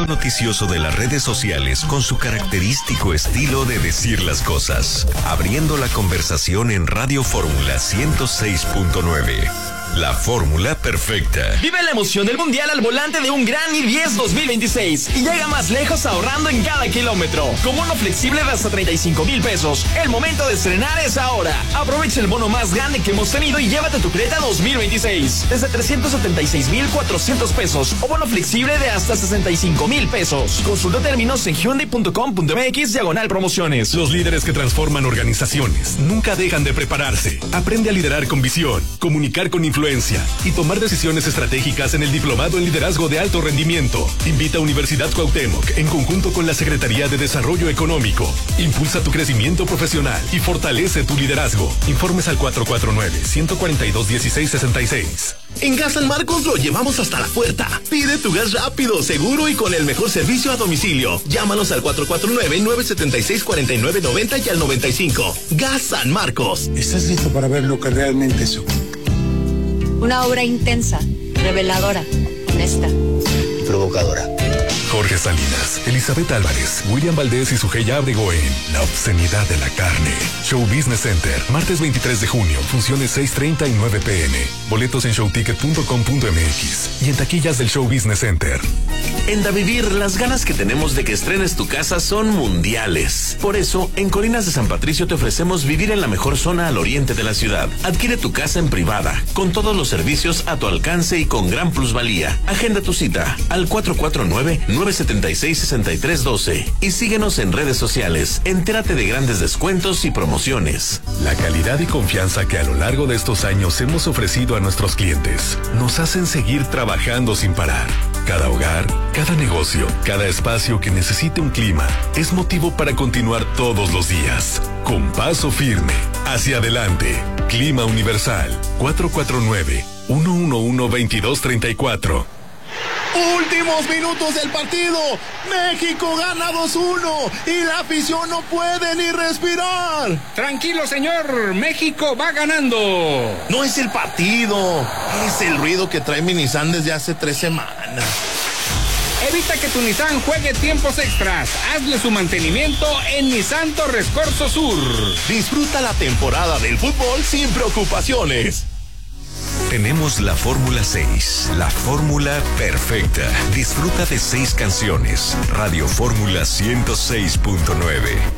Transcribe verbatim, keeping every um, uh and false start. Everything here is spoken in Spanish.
segmento noticioso de las redes sociales con su característico estilo de decir las cosas, abriendo la conversación en Radio Fórmula ciento seis punto nueve. La fórmula perfecta. Vive la emoción del mundial al volante de un Gran i diez dos mil veintiséis y llega más lejos ahorrando en cada kilómetro. Con bono flexible de hasta treinta y cinco mil pesos. El momento de estrenar es ahora. Aprovecha el bono más grande que hemos tenido y llévate tu Creta dos mil veintiséis desde trescientos setenta y seis mil cuatrocientos pesos o bono flexible de hasta sesenta y cinco mil pesos. Consulta términos en hyundai punto com punto m x diagonal promociones. Los líderes que transforman organizaciones nunca dejan de prepararse. Aprende a liderar con visión, comunicar con influencia y tomar decisiones estratégicas en el Diplomado en Liderazgo de Alto Rendimiento. Invita a Universidad Cuauhtémoc en conjunto con la Secretaría de Desarrollo Económico. Impulsa tu crecimiento profesional y fortalece tu liderazgo. Informes al cuatro cuatro nueve, uno cuatro dos, uno seis seis seis. En Gas San Marcos lo llevamos hasta la puerta. Pide tu gas rápido, seguro y con el mejor servicio a domicilio. Llámanos al cuatro cuatro nueve, nueve siete seis, cuatro nueve nueve cero y al noventa y cinco. Gas San Marcos. ¿Estás listo para ver lo que realmente es? Una obra intensa, reveladora, honesta y provocadora. Jorge Salinas, Elizabeth Álvarez, William Valdés y Sugeya Abrego en La obscenidad de la carne. Show Business Center, martes veintitrés de junio, funciones seis treinta y nueve p m. Boletos en showticket punto com punto m x y en taquillas del Show Business Center. En Davivir, las ganas que tenemos de que estrenes tu casa son mundiales. Por eso, en Colinas de San Patricio te ofrecemos vivir en la mejor zona al oriente de la ciudad. Adquiere tu casa en privada, con todos los servicios a tu alcance y con gran plusvalía. Agenda tu cita al cuatro cuatro nueve, nueve siete seis, seis tres uno dos y síguenos en redes sociales. Entérate de grandes descuentos y promociones. La calidad y confianza que a lo largo de estos años hemos ofrecido a nuestros clientes nos hacen seguir trabajando sin parar. Cada hogar, cada negocio, cada espacio que necesite un clima es motivo para continuar todos los días. Con paso firme, hacia adelante. Clima Universal, cuatro cuatro nueve, uno uno uno, dos dos tres cuatro. Últimos minutos del partido. México gana dos uno y la afición no puede ni respirar. Tranquilo, señor. México va ganando. No es el partido, es el ruido que trae mi Nissan desde hace tres semanas. Evita que tu Nissan juegue tiempos extras. Hazle su mantenimiento en Nissan Torres Corso Sur. Disfruta la temporada del fútbol sin preocupaciones. Tenemos la Fórmula seis, la fórmula perfecta. Disfruta de seis canciones. Radio Fórmula ciento seis punto nueve.